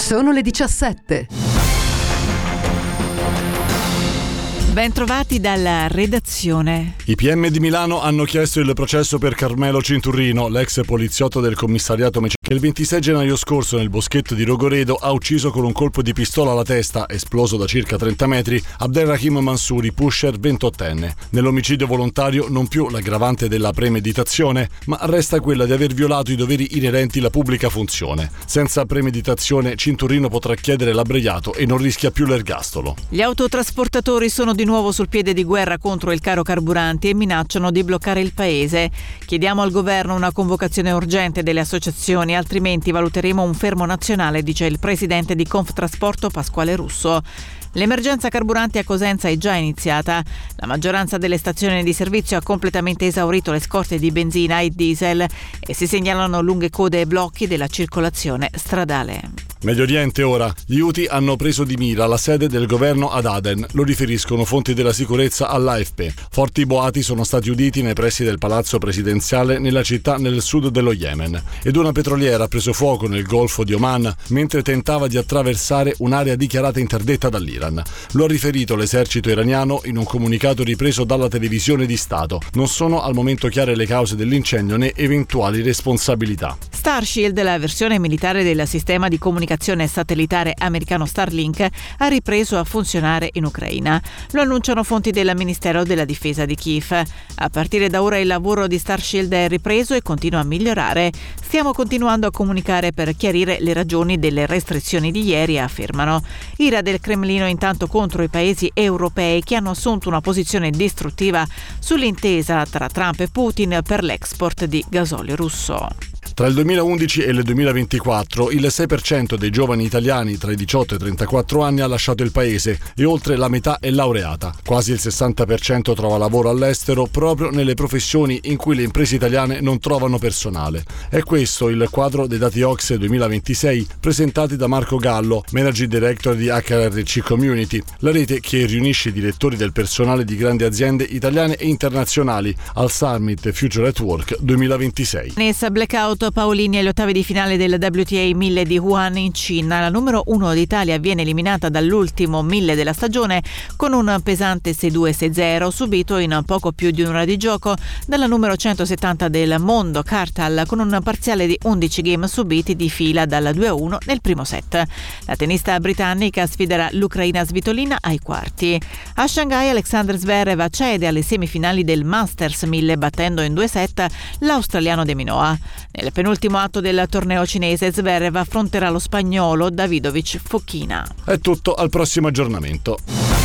Sono le 17. Ben trovati dalla redazione. I PM di Milano hanno chiesto il processo per Carmelo Cinturrino, l'ex poliziotto del commissariato Meccanica, che il 26 gennaio scorso nel boschetto di Rogoredo ha ucciso con un colpo di pistola alla testa, esploso da circa 30 metri, Abdelrahim Mansouri, pusher 28enne. Nell'omicidio volontario non più l'aggravante della premeditazione, ma resta quella di aver violato i doveri inerenti alla pubblica funzione. Senza premeditazione Cinturrino potrà chiedere l'abbreviato e non rischia più l'ergastolo. Gli autotrasportatori sono di nuovo sul piede di guerra contro il caro carburanti e minacciano di bloccare il paese. Chiediamo al governo una convocazione urgente delle associazioni, altrimenti valuteremo un fermo nazionale, dice il presidente di Conftrasporto Pasquale Russo. L'emergenza carburanti a Cosenza è già iniziata. La maggioranza delle stazioni di servizio ha completamente esaurito le scorte di benzina e diesel e si segnalano lunghe code e blocchi della circolazione stradale. Medio Oriente ora. Gli Houthi hanno preso di mira la sede del governo ad Aden, lo riferiscono fonti della sicurezza all'AFP. Forti boati sono stati uditi nei pressi del palazzo presidenziale nella città nel sud dello Yemen. Ed una petroliera ha preso fuoco nel Golfo di Oman mentre tentava di attraversare un'area dichiarata interdetta dall'Iran. Lo ha riferito l'esercito iraniano in un comunicato ripreso dalla televisione di Stato. Non sono al momento chiare le cause dell'incendio né eventuali responsabilità. Starshield, la versione militare del sistema di comunicazione satellitare americano Starlink, ha ripreso a funzionare in Ucraina. Lo annunciano fonti del Ministero della Difesa di Kiev. A partire da ora il lavoro di Starshield è ripreso e continua a migliorare. Stiamo continuando a comunicare per chiarire le ragioni delle restrizioni di ieri, affermano. Ira del Cremlino intanto contro i paesi europei che hanno assunto una posizione distruttiva sull'intesa tra Trump e Putin per l'export di gasolio russo. Tra il 2011 e il 2024 il 6% dei giovani italiani tra i 18 e i 34 anni ha lasciato il paese e oltre la metà è laureata. Quasi il 60% trova lavoro all'estero proprio nelle professioni in cui le imprese italiane non trovano personale. È questo il quadro dei dati OCSE 2026 presentati da Marco Gallo, Managing Director di HRC Community, la rete che riunisce i direttori del personale di grandi aziende italiane e internazionali al Summit Future at Work 2026. Nessa blackout Paolini agli ottavi di finale del WTA 1000 di Wuhan in Cina. La numero 1 d'Italia viene eliminata dall'ultimo 1000 della stagione con un pesante 6-2-6-0 subito in poco più di un'ora di gioco dalla numero 170 del mondo Kartal con un parziale di 11 game subiti di fila dal 2-1 nel primo set. La tennista britannica sfiderà l'ucraina Svitolina ai quarti. A Shanghai Alexander Zverev accede alle semifinali del Masters 1000 battendo in 2 set l'australiano De Minaur. Nel penultimo atto del torneo cinese Zverev affronterà lo spagnolo Davidovich Fokina. È tutto, al prossimo aggiornamento.